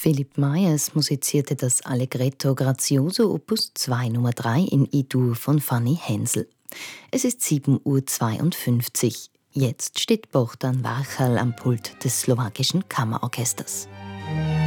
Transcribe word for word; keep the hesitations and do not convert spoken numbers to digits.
Philipp Myers musizierte das Allegretto Grazioso Opus zwei Nummer drei in E-Dur von Fanny Hensel. Es ist sieben Uhr zweiundfünfzig. Jetzt steht Bohdan Warchal am Pult des slowakischen Kammerorchesters.